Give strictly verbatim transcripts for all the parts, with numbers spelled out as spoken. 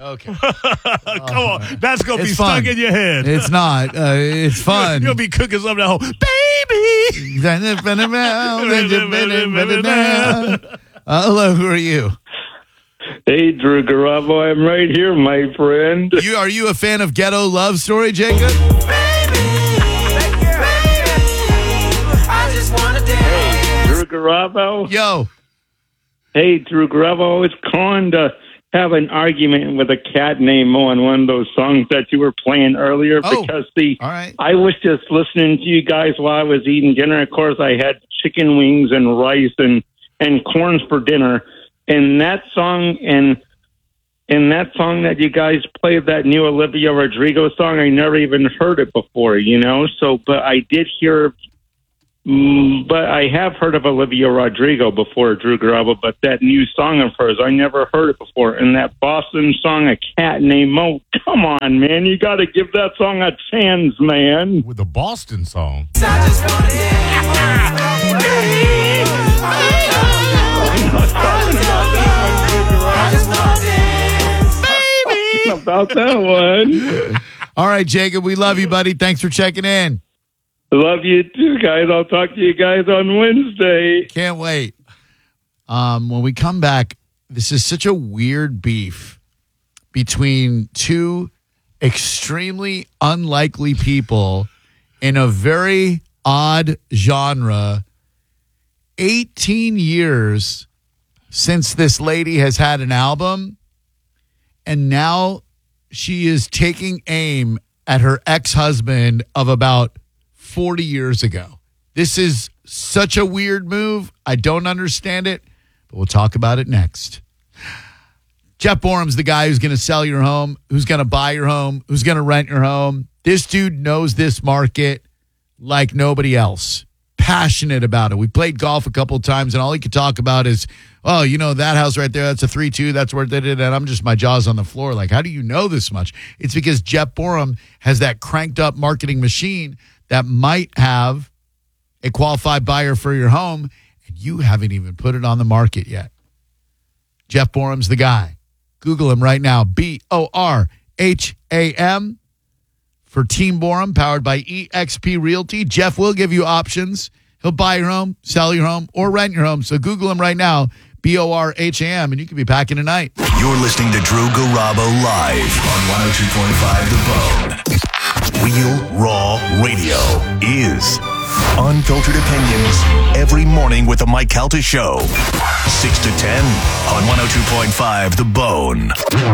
Okay. Come on. That's going to be It's stuck fun. in your head. It's not. Uh, it's fun. You'll be cooking something at home. Baby! uh, hello, who are you? Hey, Drew Garabo, I'm right here, my friend. You Are you a fan of Ghetto Love Story, Jacob? Hey, Drew Garabo. Yo. Hey, Drew Garabo, I was calling to have an argument with a cat named Mo on one of those songs that you were playing earlier Oh, because the all right. I was just listening to you guys while I was eating dinner. Of course, I had chicken wings and rice and, and corns for dinner. And that song and and that song that you guys played, that new Olivia Rodrigo song, I never even heard it before, you know. So, but I did hear, mm, but I have heard of Olivia Rodrigo before, Drew Garabo. But that new song of hers, I never heard it before. And that Boston song, A Cat Named Mo. Come on, man, you got to give that song a chance, man. With the Boston song. About that one. All right, Jacob, we love you, buddy. Thanks for checking in. Love you too, guys. I'll talk to you guys on Wednesday. Can't wait. Um, when we come back, this is such a weird beef between two extremely unlikely people in a very odd genre. eighteen years since this lady has had an album, and now she is taking aim at her ex-husband of about forty years ago. This is such a weird move. I don't understand it, but we'll talk about it next. Jeff Borum's the guy who's going to sell your home, who's going to buy your home, who's going to rent your home. This dude knows this market like nobody else. Passionate about it. We played golf a couple of times, and all he could talk about is, oh, you know, that house right there, that's a three two, that's where they did it, and I'm just, my jaw's on the floor. Like, how do you know this much? It's because Jeff Borum has that cranked up marketing machine that might have a qualified buyer for your home, and you haven't even put it on the market yet. Jeff Borum's the guy. Google him right now, B O R H A M. For Team Borum, powered by E X P Realty. Jeff will give you options. He'll buy your home, sell your home, or rent your home. So Google him right now, B O R H A M, and you could be packing tonight. You're listening to Drew Garabo live on one oh two point five The Bone. Real Raw Radio is unfiltered opinions every morning with the Mike Calta Show. six to ten on one oh two point five The Bone.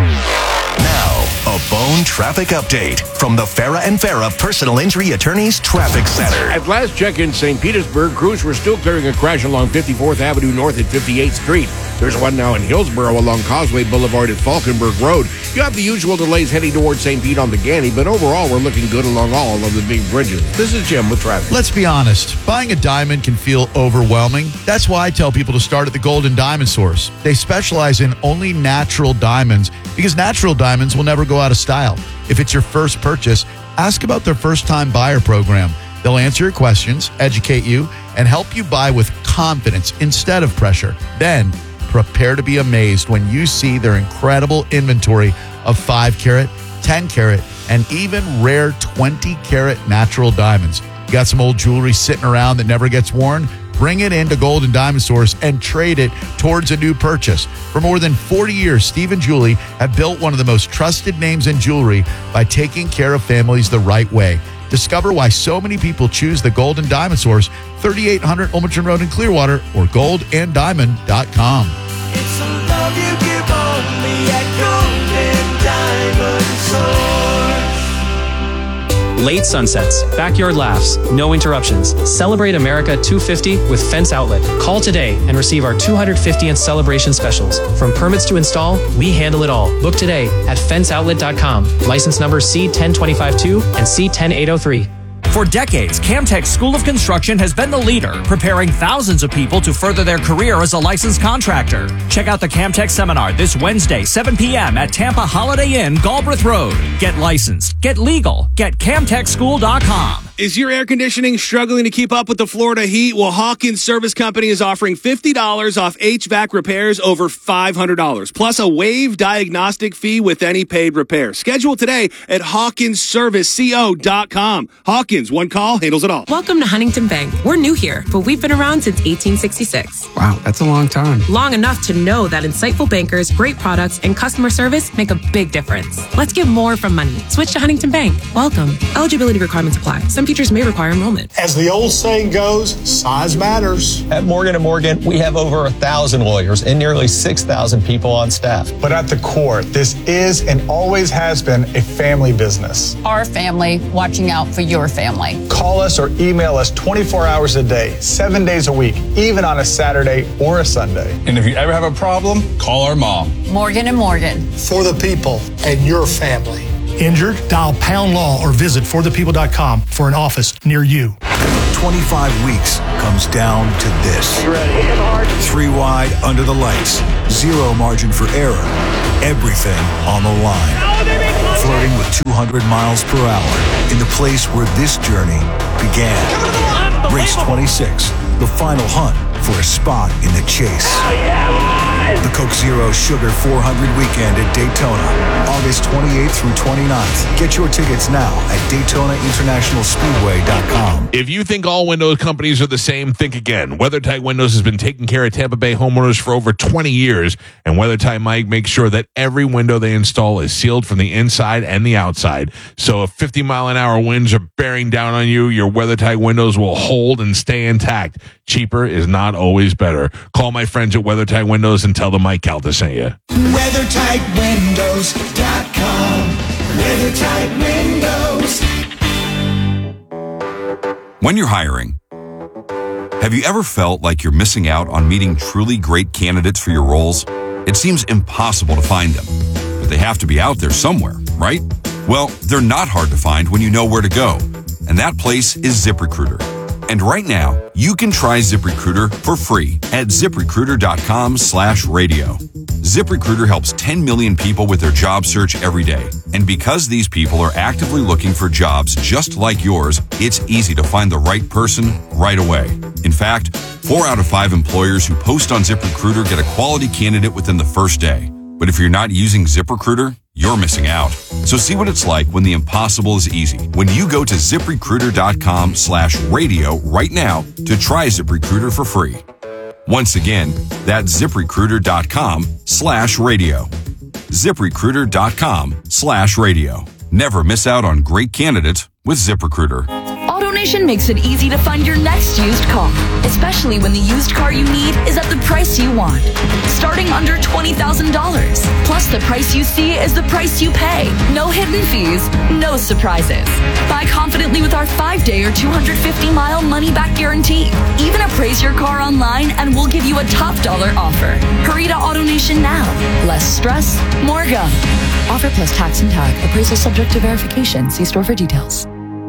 Now, a Bone traffic update from the Farah and Farah Personal Injury Attorneys Traffic Center. At last check in Saint Petersburg, crews were still clearing a crash along fifty-fourth Avenue North at fifty-eighth Street. There's one now in Hillsborough along Causeway Boulevard at Falkenberg Road. You have the usual delays heading towards Saint Pete on the Ganney, but overall we're looking good along all of the big bridges. This is Jim with traffic. Let's be honest. Buying a diamond can feel overwhelming. That's why I tell people to start at the Golden Diamond Source. They specialize in only natural diamonds because natural diamonds will never go out of style. If it's your first purchase, ask about their first-time buyer program. They'll answer your questions, educate you, and help you buy with confidence instead of pressure. Then, prepare to be amazed when you see their incredible inventory of five carat, ten carat, and even rare twenty carat natural diamonds. You got some old jewelry sitting around that never gets worn? Bring it into Golden Diamond Source and trade it towards a new purchase. For more than forty years, Steve and Julie have built one of the most trusted names in jewelry by taking care of families the right way. Discover why so many people choose the Golden Diamond Source, thirty-eight hundred Olmerton Road in Clearwater, or gold and diamond dot com. It's a love you give only at Golden Diamond Source. Late sunsets, backyard laughs, no interruptions. Celebrate America two fifty with Fence Outlet. Call today and receive our two hundred fiftieth celebration specials. From permits to install, we handle it all. Book today at fence outlet dot com. License number C one zero two five two and C one zero eight zero three. For decades, Camtech School of Construction has been the leader, preparing thousands of people to further their career as a licensed contractor. Check out the Camtech Seminar this Wednesday, seven p.m. at Tampa Holiday Inn, Galbraith Road. Get licensed, get legal, get camtech school dot com. Is your air conditioning struggling to keep up with the Florida heat? Well, Hawkins Service Company is offering fifty dollars off H V A C repairs over five hundred dollars, plus a waived diagnostic fee with any paid repair. Schedule today at hawkins service co dot com. Hawkins, one call, handles it all. Welcome to Huntington Bank. We're new here, but we've been around since eighteen sixty-six. Wow, that's a long time. Long enough to know that insightful bankers, great products, and customer service make a big difference. Let's get more from money. Switch to Huntington Bank. Welcome. Eligibility requirements apply. Some features may require enrollment. As the old saying goes, size matters. At Morgan and Morgan, we have over a thousand lawyers and nearly six thousand people on staff. But at the core, this is and always has been a family business. Our family watching out for your family. Call us or email us twenty-four hours a day, seven days a week, even on a Saturday or a Sunday. And if you ever have a problem, call our mom. Morgan and Morgan. For the people and your family. Injured? Dial pound law or visit for the people dot com for an office near you. twenty-five weeks comes down to this. You ready? Hit hard. Three wide under the lights. Zero margin for error. Everything on the line. Flirting with two hundred miles per hour in the place where this journey began. Race twenty-six, the final hunt for a spot in the chase. The Coke Zero Sugar four hundred weekend at Daytona, August twenty-eighth through twenty-ninth. Get your tickets now at Daytona International Speedway dot com. If you think all window companies are the same, think again. WeatherTight Windows has been taking care of Tampa Bay homeowners for over twenty years, and WeatherTight Mike makes sure that every window they install is sealed from the inside and the outside. So if fifty mile an hour winds are bearing down on you, your WeatherTight windows will hold and stay intact. Cheaper is not always better. Call my friends at WeatherTight Windows and tell them Mike Calta sent you. weather tight windows dot com. WeatherTight Windows. When you're hiring, have you ever felt like you're missing out on meeting truly great candidates for your roles? It seems impossible to find them, but they have to be out there somewhere, right? Well, they're not hard to find when you know where to go, and that place is ZipRecruiter. And right now, you can try ZipRecruiter for free at ZipRecruiter.com slash radio. ZipRecruiter helps ten million people with their job search every day. And because these people are actively looking for jobs just like yours, it's easy to find the right person right away. In fact, four out of five employers who post on ZipRecruiter get a quality candidate within the first day. But if you're not using ZipRecruiter, you're missing out. So see what it's like when the impossible is easy. When you go to ZipRecruiter.com slash radio right now to try ZipRecruiter for free. Once again, that's ZipRecruiter.com slash radio. ZipRecruiter.com slash radio. Never miss out on great candidates with ZipRecruiter. AutoNation makes it easy to find your next used car, especially when the used car you need is at the price you want. Starting under twenty thousand dollars. Plus, the price you see is the price you pay. No hidden fees, no surprises. Buy confidently with our five-day or two hundred fifty mile money-back guarantee. Even appraise your car online and we'll give you a top dollar offer. Hurry to AutoNation now. Less stress, more go. Offer plus tax and tag. Appraisal subject to verification. See store for details.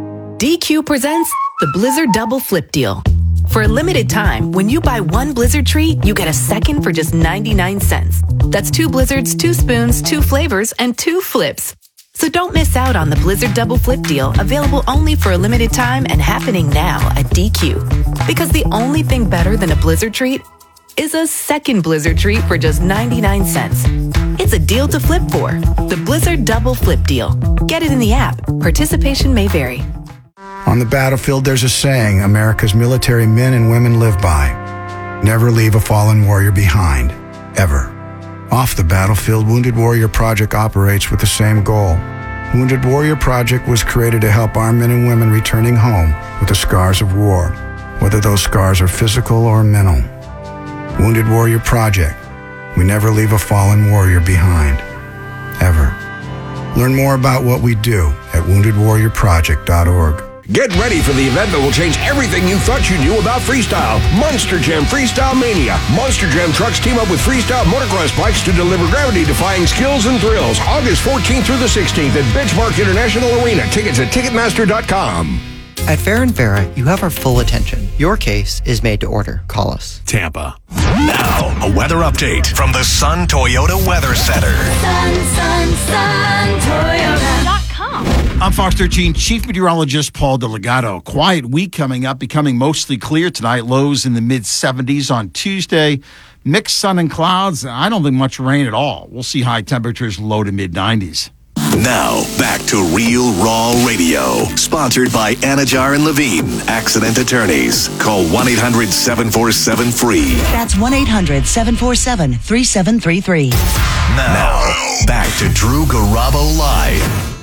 D Q presents the Blizzard Double Flip Deal. For a limited time, when you buy one Blizzard treat, you get a second for just ninety-nine cents. That's two Blizzards, two spoons, two flavors, and two flips. So don't miss out on the Blizzard Double Flip Deal, available only for a limited time and happening now at D Q. Because the only thing better than a Blizzard treat is a second Blizzard treat for just ninety-nine cents. It's a deal to flip for. The Blizzard Double Flip Deal. Get it in the app. Participation may vary. On the battlefield, there's a saying America's military men and women live by. Never leave a fallen warrior behind, ever. Off the battlefield, Wounded Warrior Project operates with the same goal. Wounded Warrior Project was created to help our men and women returning home with the scars of war, whether those scars are physical or mental. Wounded Warrior Project. We never leave a fallen warrior behind, ever. Learn more about what we do at wounded warrior project dot org. Get ready for the event that will change everything you thought you knew about freestyle. Monster Jam Freestyle Mania. Monster Jam trucks team up with freestyle motocross bikes to deliver gravity-defying skills and thrills. August fourteenth through the sixteenth at Benchmark International Arena. Tickets at Ticketmaster dot com. At Farron Farah, you have our full attention. Your case is made to order. Call us. Tampa. Now, a weather update from the Sun Toyota Weather Center. Sun, sun, sun, Toyota dot com. I'm far Fox thirteen Chief Meteorologist Paul Delegato. Quiet week coming up, becoming mostly clear tonight. Lows in the mid seventies on Tuesday. Mixed sun and clouds. I don't think much rain at all. We'll see high temperatures low to mid nineties. Now, back to Real Raw Radio. Sponsored by Anajar and Levine, accident attorneys. Call one eight hundred seven four seven free. That's one eight hundred seven four seven three seven three three. Now, back to Drew Garabo Live.